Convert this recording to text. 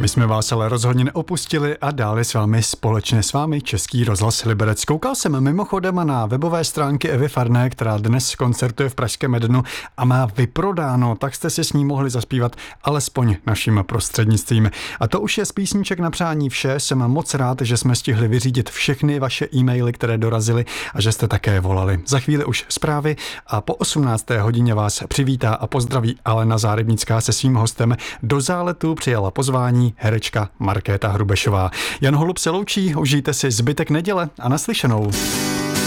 My jsme vás ale rozhodně neopustili a dále s vámi společně s vámi Český rozhlas Liberec. Koukal jsem mimochodem na webové stránky Evy Farné, která dnes koncertuje v Pražském Edenu a má vyprodáno, tak jste si s ní mohli zaspívat alespoň naším prostřednictvím. A to už je z písniček na přání vše. Jsem moc rád, že jsme stihli vyřídit všechny vaše e-maily, které dorazily a že jste také volali. Za chvíli už zprávy a po 18. hodině vás přivítá a pozdraví Alena Zárybnická se svým hostem. Do záletu přijala pozvání herečka Markéta Hrubešová. Jan Holub se loučí, užijte si zbytek neděle a naslyšenou.